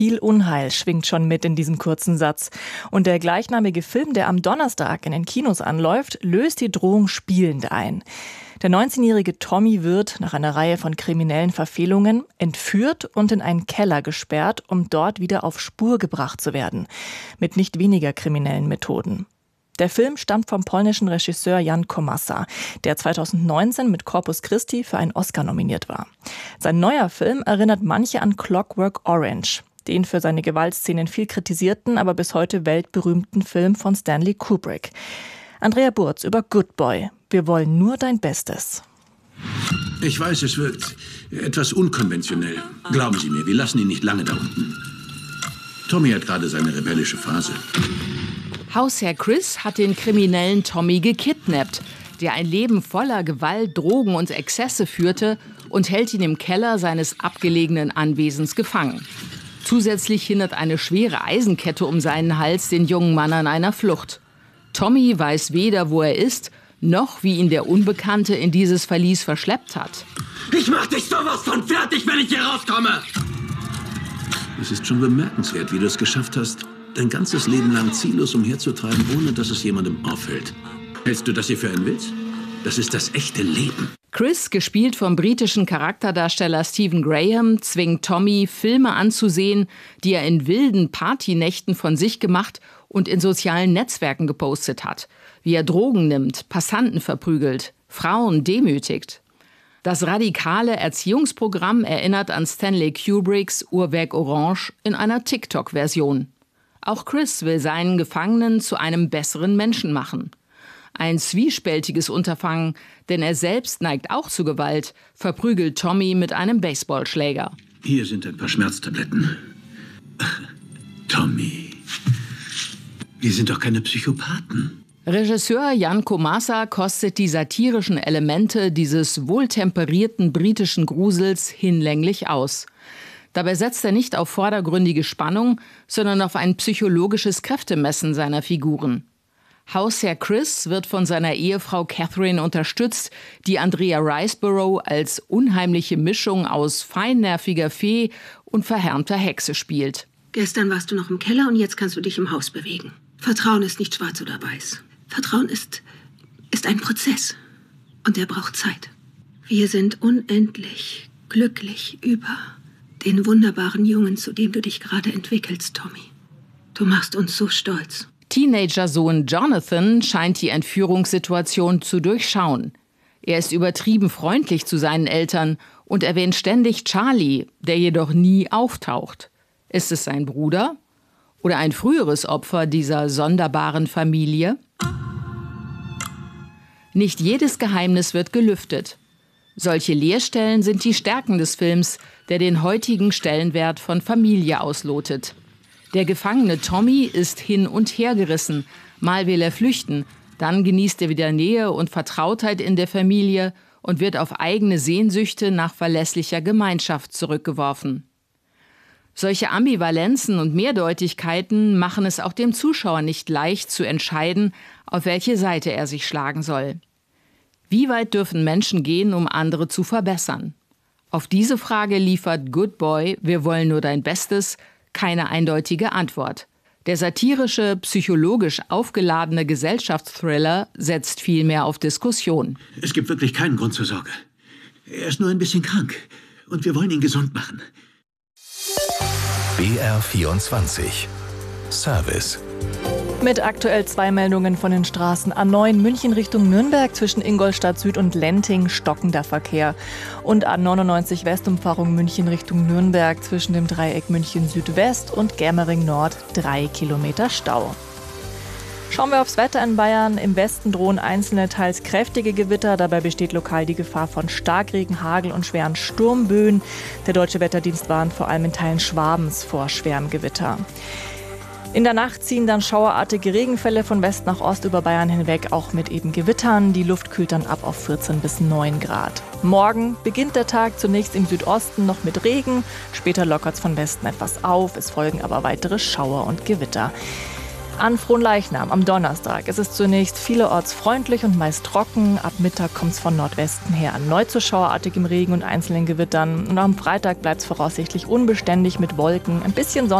Viel Unheil schwingt schon mit in diesem kurzen Satz. Und der gleichnamige Film, der am Donnerstag in den Kinos anläuft, löst die Drohung spielend ein. Der 19-jährige Tommy wird, nach einer Reihe von kriminellen Verfehlungen, entführt und in einen Keller gesperrt, um dort wieder auf Spur gebracht zu werden. Mit nicht weniger kriminellen Methoden. Der Film stammt vom polnischen Regisseur Jan Komasa, der 2019 mit Corpus Christi für einen Oscar nominiert war. Sein neuer Film erinnert manche an Clockwork Orange, den für seine Gewaltszenen viel kritisierten, aber bis heute weltberühmten Film von Stanley Kubrick. Andrea Burz über Good Boy. Wir wollen nur dein Bestes. Ich weiß, es wirkt etwas unkonventionell. Glauben Sie mir, wir lassen ihn nicht lange da unten. Tommy hat gerade seine rebellische Phase. Hausherr Chris hat den kriminellen Tommy gekidnappt, der ein Leben voller Gewalt, Drogen und Exzesse führte, und hält ihn im Keller seines abgelegenen Anwesens gefangen. Zusätzlich hindert eine schwere Eisenkette um seinen Hals den jungen Mann an einer Flucht. Tommy weiß weder, wo er ist, noch wie ihn der Unbekannte in dieses Verlies verschleppt hat. Ich mach dich sowas von fertig, wenn ich hier rauskomme! Es ist schon bemerkenswert, wie du es geschafft hast, dein ganzes Leben lang ziellos umherzutreiben, ohne dass es jemandem auffällt. Hältst du das hier für einen Witz? Das ist das echte Leben. Chris, gespielt vom britischen Charakterdarsteller Stephen Graham, zwingt Tommy, Filme anzusehen, die er in wilden Partynächten von sich gemacht und in sozialen Netzwerken gepostet hat. Wie er Drogen nimmt, Passanten verprügelt, Frauen demütigt. Das radikale Erziehungsprogramm erinnert an Stanley Kubricks Uhrwerk Orange in einer TikTok-Version. Auch Chris will seinen Gefangenen zu einem besseren Menschen machen. Ein zwiespältiges Unterfangen, denn er selbst neigt auch zu Gewalt, verprügelt Tommy mit einem Baseballschläger. Hier sind ein paar Schmerztabletten. Tommy, wir sind doch keine Psychopathen. Regisseur Jan Komasa kostet die satirischen Elemente dieses wohltemperierten britischen Grusels hinlänglich aus. Dabei setzt er nicht auf vordergründige Spannung, sondern auf ein psychologisches Kräftemessen seiner Figuren. Hausherr Chris wird von seiner Ehefrau Catherine unterstützt, die Andrea Riseborough als unheimliche Mischung aus feinnerviger Fee und verhärmter Hexe spielt. Gestern warst du noch im Keller und jetzt kannst du dich im Haus bewegen. Vertrauen ist nicht schwarz oder weiß. Vertrauen ist ein Prozess. Und der braucht Zeit. Wir sind unendlich glücklich über den wunderbaren Jungen, zu dem du dich gerade entwickelst, Tommy. Du machst uns so stolz. Teenager-Sohn Jonathan scheint die Entführungssituation zu durchschauen. Er ist übertrieben freundlich zu seinen Eltern und erwähnt ständig Charlie, der jedoch nie auftaucht. Ist es sein Bruder oder ein früheres Opfer dieser sonderbaren Familie? Nicht jedes Geheimnis wird gelüftet. Solche Leerstellen sind die Stärken des Films, der den heutigen Stellenwert von Familie auslotet. Der gefangene Tommy ist hin und her gerissen. Mal will er flüchten, dann genießt er wieder Nähe und Vertrautheit in der Familie und wird auf eigene Sehnsüchte nach verlässlicher Gemeinschaft zurückgeworfen. Solche Ambivalenzen und Mehrdeutigkeiten machen es auch dem Zuschauer nicht leicht zu entscheiden, auf welche Seite er sich schlagen soll. Wie weit dürfen Menschen gehen, um andere zu verbessern? Auf diese Frage liefert Good Boy, wir wollen nur dein Bestes, keine eindeutige Antwort. Der satirische, psychologisch aufgeladene Gesellschaftsthriller setzt vielmehr auf Diskussion. Es gibt wirklich keinen Grund zur Sorge. Er ist nur ein bisschen krank und wir wollen ihn gesund machen. BR24 Service. Mit aktuell 2 Meldungen von den Straßen A9 München Richtung Nürnberg zwischen Ingolstadt Süd und Lenting stockender Verkehr. Und A99 Westumfahrung München Richtung Nürnberg zwischen dem Dreieck München Südwest und Germering Nord 3 Kilometer Stau. Schauen wir aufs Wetter in Bayern. Im Westen drohen einzelne, teils kräftige Gewitter. Dabei besteht lokal die Gefahr von Starkregen, Hagel und schweren Sturmböen. Der Deutsche Wetterdienst warnt vor allem in Teilen Schwabens vor schwerem Gewitter. In der Nacht ziehen dann schauerartige Regenfälle von West nach Ost über Bayern hinweg, auch mit eben Gewittern. Die Luft kühlt dann ab auf 14 bis 9 Grad. Morgen beginnt der Tag zunächst im Südosten noch mit Regen. Später lockert es von Westen etwas auf. Es folgen aber weitere Schauer und Gewitter. An Fronleichnam am Donnerstag ist es zunächst vielerorts freundlich und meist trocken. Ab Mittag kommt es von Nordwesten her. Neu zu schauerartigem Regen und einzelnen Gewittern. Und am Freitag bleibt es voraussichtlich unbeständig mit Wolken, ein bisschen Sonne.